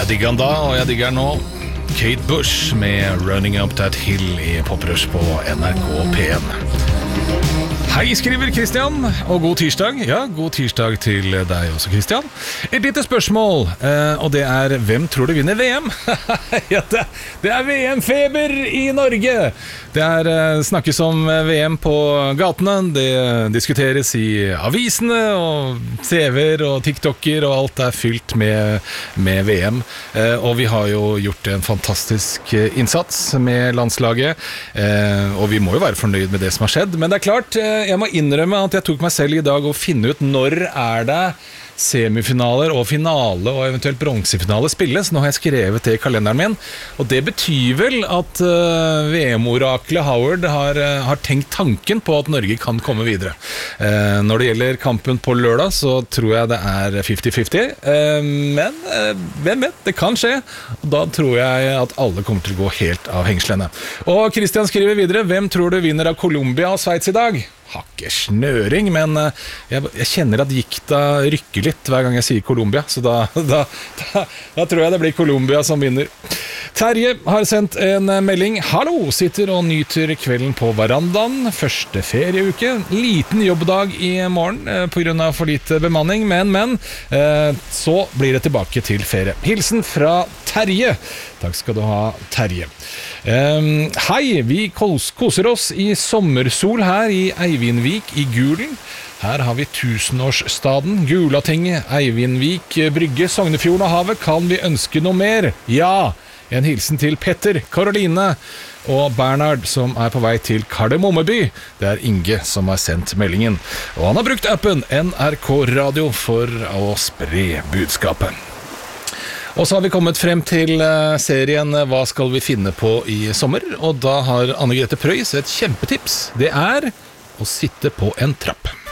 Jeg digger den da, og jeg digger den nå. Kate Bush med Running Up That Hill i Poprush på NRK P1. Hei, skriver Kristian, og god tirsdag. Ja, god tirsdag til deg også, Kristian. Et lite spørsmål, og det er, hvem tror du vinner VM? Ja, det er VM-feber i Norge. Det snakkes om VM på gatene, det diskuteres i avisene, og TV-er og TikToker, og alt fylt med VM. Og vi har jo gjort en fantastisk innsats med landslaget, og vi må jo være fornøyd med det som har skjedd. Men det er klart, jeg må innrømme at jeg tok meg selv i dag å finne ut når det semifinaler og finale og eventuelt bronsefinale spilles. Nå har jeg skrevet det i kalenderen min, og det betyr vel at VM-oraklet Howard har tenkt tanken på at Norge kan komme videre. Når det gjelder kampen på lørdag, så tror jeg det 50-50, men hvem vet, det kan skje, og da tror jeg at alle kommer til å gå helt av hengslene. Og Kristian skriver videre, hvem tror du vinner av Colombia og Sveits i dag? Har ikke snøring, men jeg kjenner at gikta rykker litt hver gang jeg sier Colombia, så da tror jeg det blir Colombia som vinner. Terje har sendt en melding. Hallo, sitter og nyter kvelden på verandaen. Første ferieuke. Liten jobbdag i morgen på grunn av for lite bemanning, men så blir det tilbake til ferie. Hilsen fra Terje. Takk skal du ha, Terje. Hei, vi koser oss i sommersol her i Eivinvik i Gulen. Her har vi tusenårsstaden, Gulatinget, Eivinvik, Brygge, Sognefjorden og havet. Kan vi ønske noe mer? Ja! En hilsen til Petter, Karoline og Bernhard som på vei til Kardemommeby. Det Inge som har sendt meldingen. Og han har brukt appen NRK Radio for å spre budskapet. Og så har vi kommet frem til serien Hva skal vi finne på i sommer? Og da har Anne Grete Preus et kjempetips. Det å sitte på en trapp.